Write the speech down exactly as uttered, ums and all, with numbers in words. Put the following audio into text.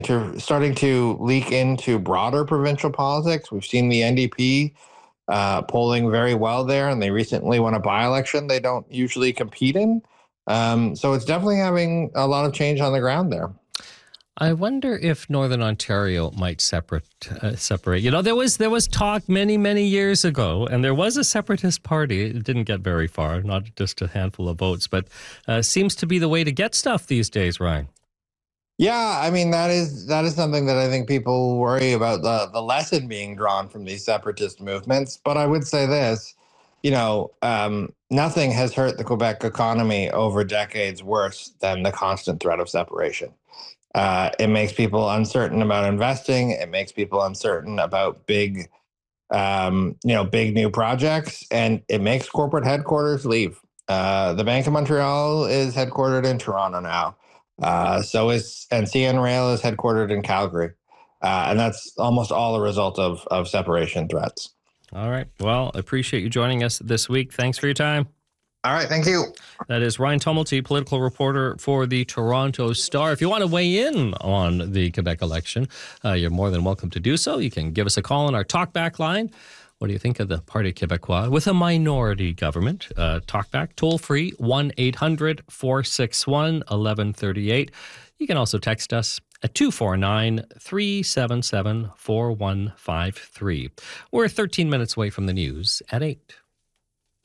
to starting to leak into broader provincial politics. We've seen the N D P uh, polling very well there, and they recently won a by-election they don't usually compete in. Um, so it's definitely having a lot of change on the ground there. I wonder if Northern Ontario might separate. Uh, separate. You know, there was there was talk many many years ago, and there was a separatist party. It didn't get very far, not just a handful of votes, but uh, seems to be the way to get stuff these days, Ryan. Yeah, I mean that is that is something that I think people worry about, the the lesson being drawn from these separatist movements. But I would say this, you know, um, nothing has hurt the Quebec economy over decades worse than the constant threat of separation. Uh, it makes people uncertain about investing. It makes people uncertain about big, um, you know, big new projects, and it makes corporate headquarters leave. Uh, the Bank of Montreal is headquartered in Toronto now. Uh, so is and C N Rail is headquartered in Calgary, uh, and that's almost all a result of of separation threats. All right. Well, I appreciate you joining us this week. Thanks for your time. All right, thank you. That is Ryan Tumulty, political reporter for the Toronto Star. If you want to weigh in on the Quebec election, uh, you're more than welcome to do so. You can give us a call on our talkback line. What do you think of the Parti Québécois with a minority government? Uh, talkback, toll free, one eight hundred four six one one one three eight. You can also text us at two four nine, three seven seven, four one five three. We're thirteen minutes away from the news at eight.